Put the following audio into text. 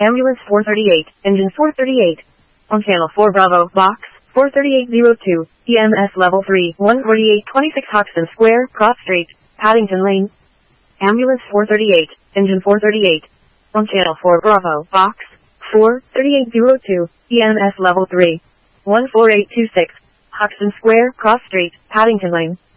Ambulance 438, Engine 438. On Channel 4 Bravo, Box 43802, EMS Level 3, 14826 Hoxton Square, Cross Street, Paddington Lane. Ambulance 438, Engine 438. On Channel 4 Bravo, Box 43802, EMS Level 3, 14826, Hoxton Square, Cross Street, Paddington Lane.